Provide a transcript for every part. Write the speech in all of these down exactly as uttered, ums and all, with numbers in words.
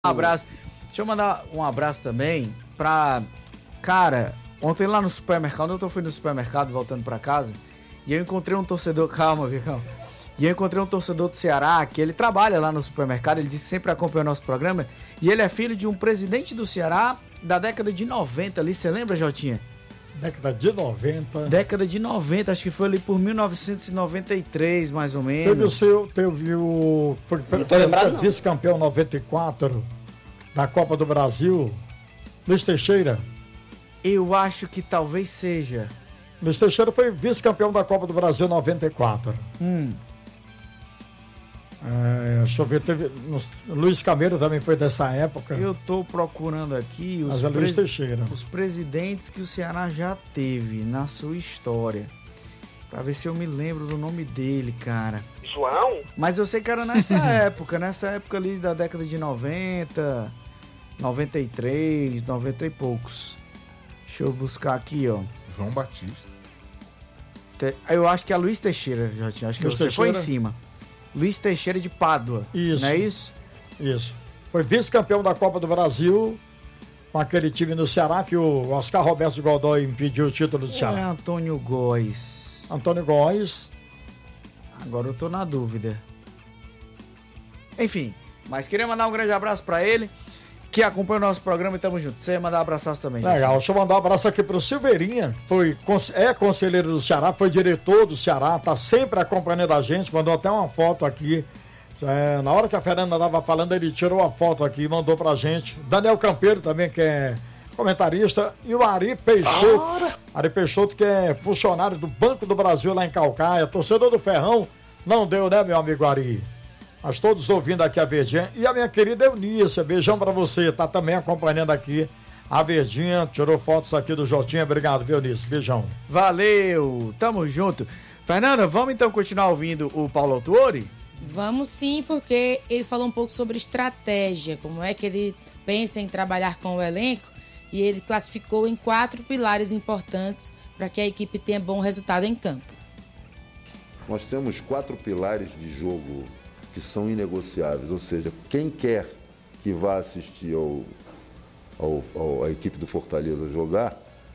Um abraço. Deixa eu mandar um abraço também pra... Cara, ontem lá no supermercado, ontem eu fui no supermercado voltando pra casa e eu encontrei um torcedor... Calma, Vicão. E eu encontrei um torcedor do Ceará que ele trabalha lá no supermercado, ele disse que sempre acompanha o nosso programa e ele é filho de um presidente do Ceará da década de noventa ali, você lembra, Jotinha? Década de noventa. Década de noventa, acho que foi ali por mil novecentos e noventa e três, mais ou menos. Teve o seu, teve o... Foi vice-campeão noventa e quatro da Copa do Brasil, Luiz Teixeira. Eu acho que talvez seja. Luiz Teixeira foi vice-campeão da Copa do Brasil noventa e quatro. Hum. É, deixa eu ver, teve, Luiz Camelo também foi dessa época. Eu tô procurando aqui os, Mas é Luiz Teixeira. os presidentes que o Ceará já teve na sua história. Pra ver se eu me lembro do nome dele, cara. João? Mas eu sei que era nessa época, nessa época ali da década de noventa, noventa e três, noventa e poucos. Deixa eu buscar aqui, ó. João Batista. Te... Eu acho que é Luiz Teixeira, já tinha. Acho que Luiz você Teixeira? foi em cima. Luiz Teixeira de Pádua. Isso. Não é isso? Isso. Foi vice-campeão da Copa do Brasil com aquele time no Ceará que o Oscar Roberto Godoy impediu o título do Ceará. É Antônio Góes. Antônio Góes. Agora eu tô na dúvida. Enfim, mas queria mandar um grande abraço pra ele, que acompanha o nosso programa e tamo junto. Você ia mandar um abraço também. Legal, gente. deixa eu mandar um abraço aqui pro Silveirinha, foi, é conselheiro do Ceará, foi diretor do Ceará, tá sempre acompanhando a gente, mandou até uma foto aqui. É, na hora que a Fernanda tava falando, ele tirou a foto aqui e mandou pra gente. Daniel Campeiro também, que é comentarista, e o Ari Peixoto. Ora. Ari Peixoto, que é funcionário do Banco do Brasil lá em Calcaia, torcedor do Ferrão. Não deu, né, meu amigo Ari? Mas todos ouvindo aqui a Verdinha. E a minha querida Eunice, beijão pra você, tá também acompanhando aqui a Verdinha, tirou fotos aqui do Jotinha. Obrigado, viu, Eunice? Beijão. Valeu, tamo junto. Fernanda, vamos então continuar ouvindo o Paulo Autuori? Vamos sim, porque ele falou um pouco sobre estratégia, como é que ele pensa em trabalhar com o elenco, e ele classificou em quatro pilares importantes para que a equipe tenha bom resultado em campo. Nós temos quatro pilares de jogo que são inegociáveis, ou seja, quem quer que vá assistir ao, ao, ao, a equipe do Fortaleza jogar,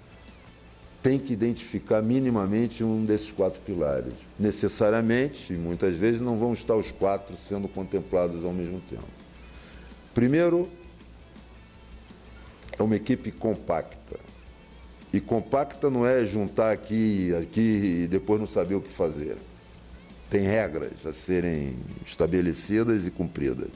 tem que identificar minimamente um desses quatro pilares. Necessariamente, e muitas vezes, não vão estar os quatro sendo contemplados ao mesmo tempo. Primeiro, é uma equipe compacta. E compacta não é juntar aqui, aqui e depois não saber o que fazer. Tem regras a serem estabelecidas e cumpridas.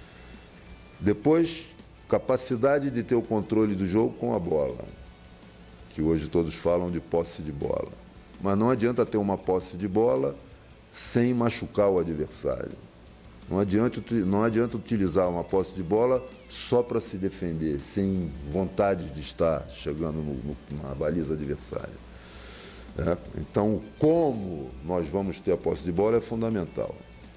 Depois, capacidade de ter o controle do jogo com a bola, que hoje todos falam de posse de bola. Mas não adianta ter uma posse de bola sem machucar o adversário. Não adianta, não adianta utilizar uma posse de bola só para se defender, sem vontade de estar chegando no, no, na baliza adversária. É, então, como nós vamos ter a posse de bola é fundamental.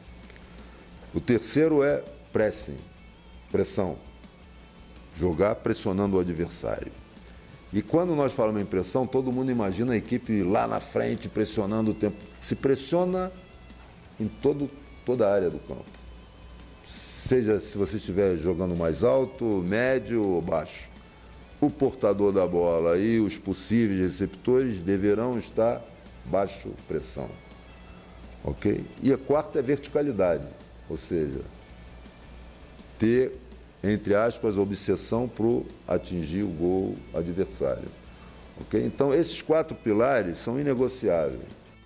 O terceiro é pressing, pressão. Jogar pressionando o adversário. E quando nós falamos em pressão, todo mundo imagina a equipe lá na frente pressionando o tempo. Se pressiona em todo, toda a área do campo. Seja se você estiver jogando mais alto, médio ou baixo. O portador da bola e os possíveis receptores deverão estar baixo pressão. Ok? E a quarta é verticalidade, ou seja, ter, entre aspas, obsessão para atingir o gol adversário. Ok? Então, esses quatro pilares são inegociáveis.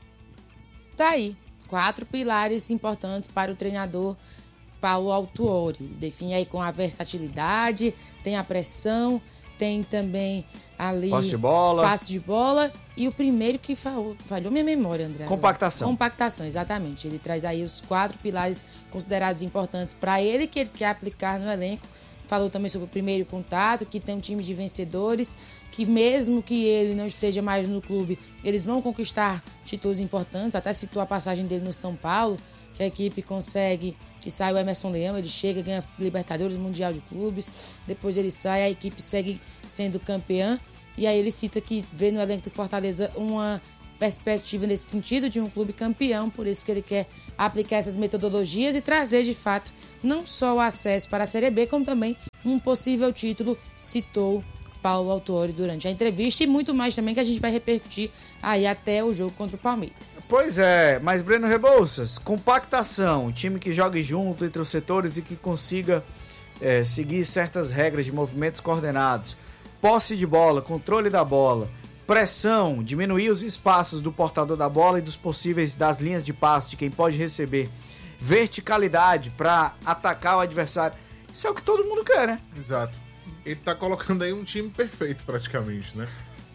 Tá aí, quatro pilares importantes para o treinador Paulo Autuori. Define aí com a versatilidade, tem a pressão, tem também ali passe de bola. Passe de bola e o primeiro que falhou, falhou minha memória, André. Compactação. Compactação, exatamente. Ele traz aí os quatro pilares considerados importantes para ele, que ele quer aplicar no elenco. Falou também sobre o primeiro contato, que tem um time de vencedores, que mesmo que ele não esteja mais no clube, eles vão conquistar títulos importantes. Até citou a passagem dele no São Paulo, que a equipe consegue, que sai o Emerson Leão, ele chega, ganha Libertadores, Mundial de Clubes, depois ele sai, a equipe segue sendo campeã, e aí ele cita que vê no elenco do Fortaleza uma perspectiva nesse sentido de um clube campeão, por isso que ele quer aplicar essas metodologias e trazer, de fato, não só o acesso para a Série B, como também um possível título, citou Paulo Autuori durante a entrevista, e muito mais também que a gente vai repercutir aí até o jogo contra o Palmeiras. Pois é, mas Breno Rebouças, compactação, um time que jogue junto entre os setores e que consiga é, seguir certas regras de movimentos coordenados, posse de bola, controle da bola, pressão, diminuir os espaços do portador da bola e dos possíveis das linhas de passe de quem pode receber, verticalidade para atacar o adversário, isso é o que todo mundo quer, né? Exato. Ele tá colocando aí um time perfeito praticamente, né?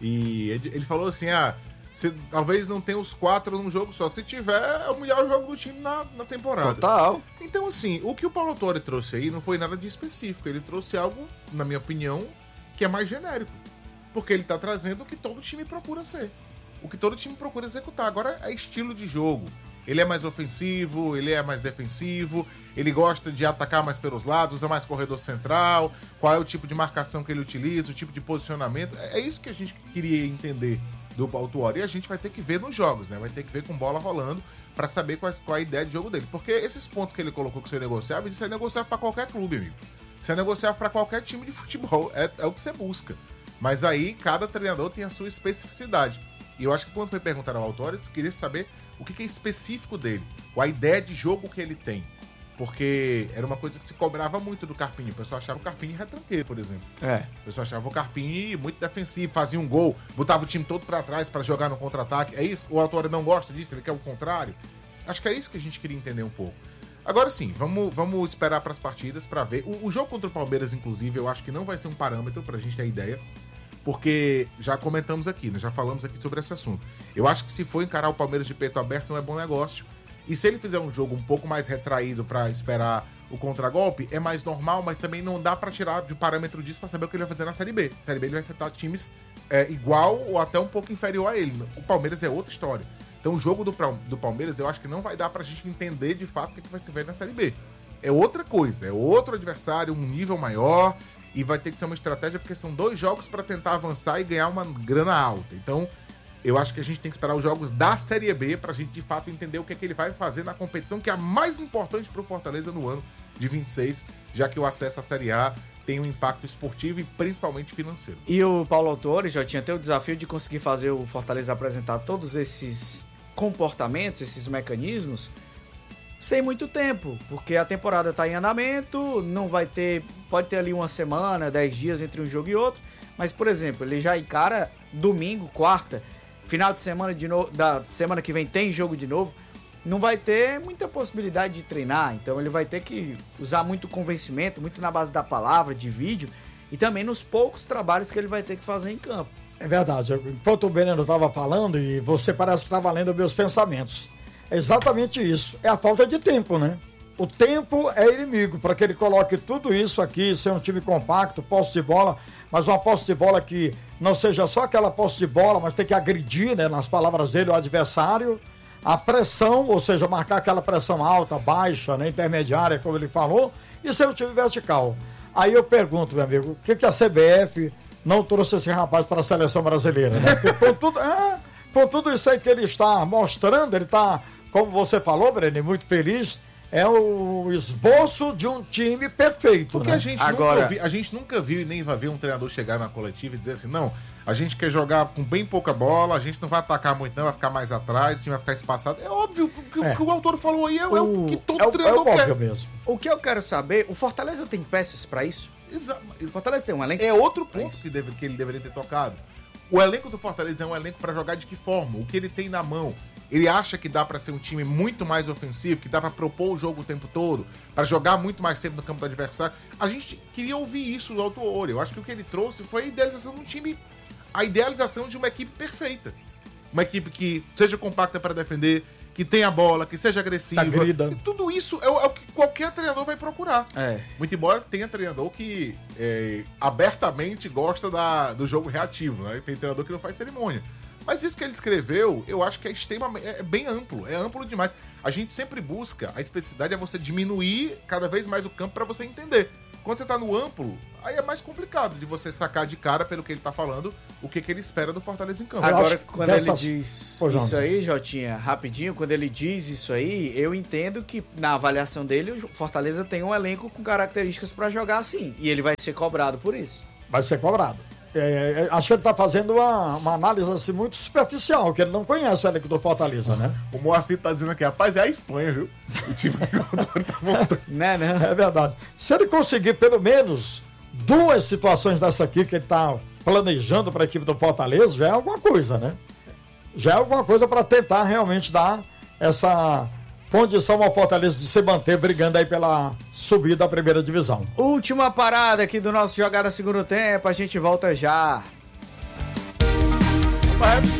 E ele, ele falou assim, ah, se, talvez não tenha os quatro num jogo só, se tiver, é o melhor jogo do time na, na temporada. Total. Então assim, o que o Paulo Autuori trouxe aí não foi nada de específico, ele trouxe algo, na minha opinião, que é mais genérico. Porque ele tá trazendo o que todo time procura ser. O que todo time procura executar. Agora é estilo de jogo. Ele é mais ofensivo, ele é mais defensivo, ele gosta de atacar mais pelos lados, usa mais corredor central, qual é o tipo de marcação que ele utiliza, o tipo de posicionamento. É isso que a gente queria entender do Autuori. E a gente vai ter que ver nos jogos, né? Vai ter que ver com bola rolando para saber qual, qual é a ideia de jogo dele. Porque esses pontos que ele colocou que você negociava, isso é negociável para qualquer clube, amigo. Isso é negociável para qualquer time de futebol. É, é o que você busca. Mas aí, cada treinador tem a sua especificidade. E eu acho que quando foi perguntar ao Autuori, eu queria saber o que é específico dele, ou a ideia de jogo que ele tem. Porque era uma coisa que se cobrava muito do Carpini. O pessoal achava o Carpini retranqueiro, por exemplo. É. O pessoal achava o Carpini muito defensivo, fazia um gol, botava o time todo pra trás pra jogar no contra-ataque. É isso? O Autuori não gosta disso, ele quer o contrário. Acho que é isso que a gente queria entender um pouco. Agora sim, vamos, vamos esperar pras partidas pra ver. O, o jogo contra o Palmeiras, inclusive, eu acho que não vai ser um parâmetro pra gente ter ideia. Porque já comentamos aqui, né? Já falamos aqui sobre esse assunto. Eu acho que se for encarar o Palmeiras de peito aberto não é bom negócio. E se ele fizer um jogo um pouco mais retraído para esperar o contragolpe, é mais normal, mas também não dá para tirar de parâmetro disso para saber o que ele vai fazer na Série B. Na Série B ele vai enfrentar times é, igual ou até um pouco inferior a ele. O Palmeiras é outra história. Então o jogo do, do Palmeiras eu acho que não vai dar pra gente entender de fato o que, é que vai se ver na Série B. É outra coisa, é outro adversário, um nível maior... E vai ter que ser uma estratégia, porque são dois jogos para tentar avançar e ganhar uma grana alta. Então, eu acho que a gente tem que esperar os jogos da Série B pra gente, de fato, entender o que é que ele vai fazer na competição, que é a mais importante pro Fortaleza no ano de vinte e seis, já que o acesso à Série A tem um impacto esportivo e principalmente financeiro. E o Paulo Autuori já tinha até o desafio de conseguir fazer o Fortaleza apresentar todos esses comportamentos, esses mecanismos, sem muito tempo, porque a temporada está em andamento, não vai ter, pode ter ali uma semana, dez dias entre um jogo e outro, mas, por exemplo, ele já encara domingo, quarta, final de semana de novo, da semana que vem tem jogo de novo, não vai ter muita possibilidade de treinar, então ele vai ter que usar muito convencimento, muito na base da palavra, de vídeo, e também nos poucos trabalhos que ele vai ter que fazer em campo. É verdade, enquanto o Beneno estava falando, e você parece que estava lendo meus pensamentos, é exatamente isso, é a falta de tempo, né? O tempo é inimigo, para que ele coloque tudo isso aqui, ser um time compacto, posse de bola, mas uma posse de bola que não seja só aquela posse de bola, mas tem que agredir, né, nas palavras dele, o adversário, a pressão, ou seja, marcar aquela pressão alta, baixa, né, intermediária, como ele falou, e ser um time vertical. Aí eu pergunto, meu amigo, o que, que a C B F não trouxe esse rapaz para a seleção brasileira, né? Porque com tudo, é, com tudo isso aí que ele está mostrando, ele está, como você falou, Breno, muito feliz. É o esboço de um time perfeito, Porque né? a gente, Agora... nunca viu, a gente nunca viu e nem vai ver um treinador chegar na coletiva e dizer assim, não, a gente quer jogar com bem pouca bola, a gente não vai atacar muito não, vai ficar mais atrás, o time vai ficar espaçado. É óbvio que É. o que o autor falou aí é o, é o que todo é o, treinador é o quer. óbvio mesmo. O que eu quero saber, o Fortaleza tem peças para isso? Exa- O Fortaleza tem um elenco? É outro ponto isso. que, deve, que ele deveria ter tocado. O elenco do Fortaleza é um elenco pra jogar de que forma? O que ele tem na mão? Ele acha que dá pra ser um time muito mais ofensivo, que dá pra propor o jogo o tempo todo, pra jogar muito mais tempo no campo do adversário. A gente queria ouvir isso do Autuori. Eu acho que o que ele trouxe foi a idealização de um time, a idealização de uma equipe perfeita. Uma equipe que seja compacta para defender, que tenha bola, que seja agressiva. Agrida. E tudo isso é o, é o que qualquer treinador vai procurar. É. Muito embora tenha treinador que é, abertamente gosta da, do jogo reativo, né? Tem treinador que não faz cerimônia. Mas isso que ele escreveu, eu acho que é extremamente, é bem amplo, é amplo demais. A gente sempre busca, a especificidade é você diminuir cada vez mais o campo para você entender Quando você tá no amplo, aí é mais complicado de você sacar de cara, pelo que ele tá falando, o que, que ele espera do Fortaleza em campo. Agora, acho que quando dessas- ele diz Pô, João. isso aí, Jotinha, rapidinho, quando ele diz isso aí, eu entendo que na avaliação dele, o Fortaleza tem um elenco com características pra jogar assim. E ele vai ser cobrado por isso. Vai ser cobrado. É, é, acho que ele está fazendo uma, uma análise assim, muito superficial, que ele não conhece o elenco do Fortaleza, né? O Moacir tá dizendo aqui, rapaz, é a Espanha, viu? O time tá montando. Né, né? É verdade. Se ele conseguir pelo menos duas situações dessa aqui que ele está planejando para a equipe do Fortaleza, já é alguma coisa, né? Já é alguma coisa para tentar realmente dar essa condição ao Fortaleza de se manter brigando aí pela subida à primeira divisão. Última parada aqui do nosso Jogada Segundo Tempo, a gente volta já. Vai.